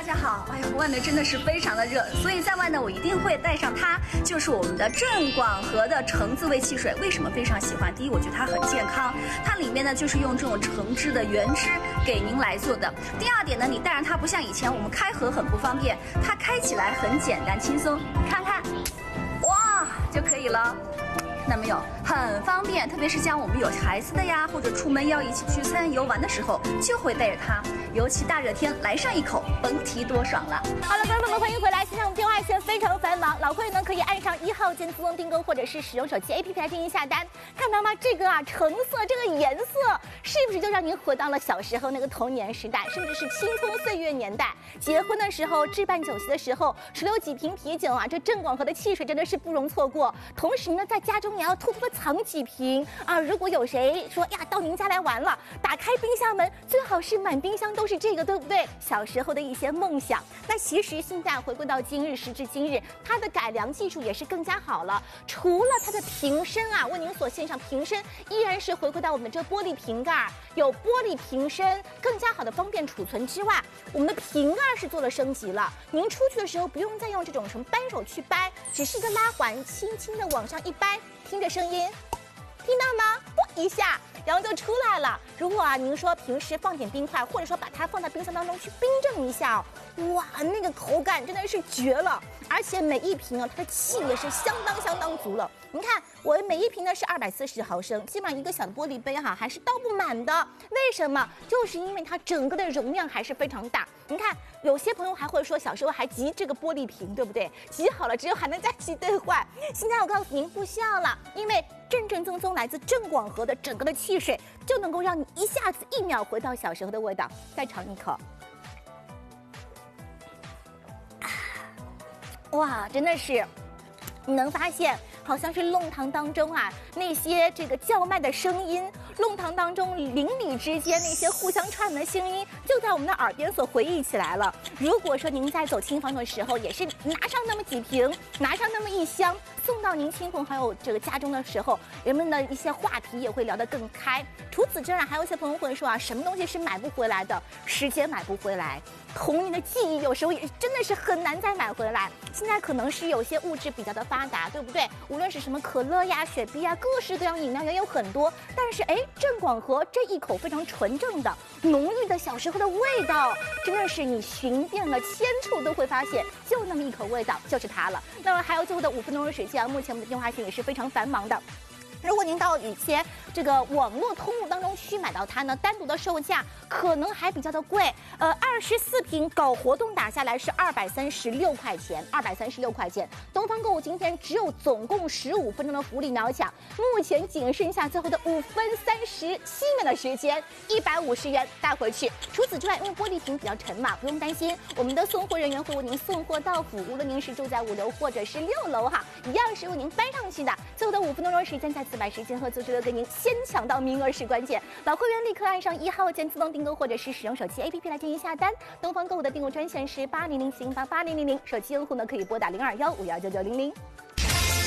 家好，哎呀，外面真的是非常的热，所以在外呢，我一定会带上它，就是我们的正广和的橙子味汽水。为什么非常喜欢？第一，我觉得它很健康，它里面呢就是用这种橙汁的原汁给您来做的。第二点呢，你带上它不像以前我们开盒很不方便，它开起来很简单轻松，看看，哇就可以了。 那没有，很方便，特别是像我们有孩子的呀，或者出门要一起聚餐游玩的时候，就会带着它。尤其大热天来上一口，甭提多爽了。 好了，观众朋友们，欢迎回来。现在我们电话线非常繁忙，老会员呢可以按上1号键自动订购，或者是使用手机 APP 来进行下单。看到吗？这个橙色这个颜色，是不是就让您回到了小时候那个童年时代，甚至是青葱岁月年代？结婚的时候，置办酒席的时候，手里有几瓶啤酒啊，这正广和的汽水真的是不容错过。同时呢，在家中也要偷偷的藏几瓶啊！如果有谁说呀到您家来玩了，打开冰箱门，最好是满冰箱都是这个，对不对？小时候的一些梦想。那其实现在回归到今日，时至今日，它的改良技术也是更加好了。除了它的瓶身啊，为您所献上瓶身依然是回归到我们的这玻璃瓶盖，有玻璃瓶身，更加好的方便储存之外，我们的瓶盖是做了升级了。您出去的时候不用再用这种什么扳手去掰，只是一个拉环，轻轻的往上一掰。 听着声音，听到吗？啵一下，然后就出来了。如果啊，您说平时放点冰块，或者说把它放在冰箱当中去冰镇一下哦，哇，那个口感真的是绝了！而且每一瓶啊，它的气也是相当足了。您看，我每一瓶呢是240毫升，基本上一个小的玻璃杯哈，还是倒不满的。为什么？就是因为它整个的容量还是非常大。您看，有些朋友还会说，小时候还集这个玻璃瓶，对不对？集好了之后还能再去兑换。现在我告诉您，不需要了，因为正宗来自正广和的整个的汽水，就能够让你一下子1秒回到小时候的味道。再尝一口。 哇，真的是，你能发现，好像是弄堂当中啊，那些这个叫卖的声音，弄堂当中邻里之间那些互相串的声音，就在我们的耳边所回忆起来了。如果说您在走亲访友的时候，也是拿上那么几瓶，拿上那么一箱，送到您亲朋好友这个家中的时候，人们的一些话题也会聊得更开。除此之外，还有一些朋友会说啊，什么东西是买不回来的？时间买不回来。 童年的记忆有时候也真的是很难再买回来。现在可能是有些物质比较的发达，对不对？无论是什么可乐呀、雪碧呀，各式各样饮料也有很多。但是哎，正广和这一口非常纯正的、浓郁的小时候的味道，真的是你寻遍了千处都会发现，就那么一口味道就是它了。那么还有最后的5分钟的时间，目前我们的电话线也是非常繁忙的。 如果您到一些这个网络通路当中去买到它呢，单独的售价可能还比较的贵。24瓶搞活动打下来是236块钱，236块钱。东方购物今天只有总共15分钟的福利秒抢，目前仅剩下最后的5分37秒的时间，150元带回去。除此之外，因为玻璃瓶比较沉嘛，不用担心，我们的送货人员会为您送货到府，无论您是住在5楼或者是6楼哈，一样是为您搬上去的。最后的5分钟的时间再次。 把时间和组织的给您先抢到名额是关键，老会员立刻按上1号键自动订购，或者是使用手机 APP 来进行下单。东方购物的订购专线是8007088000，手机用户呢可以拨打0215199900。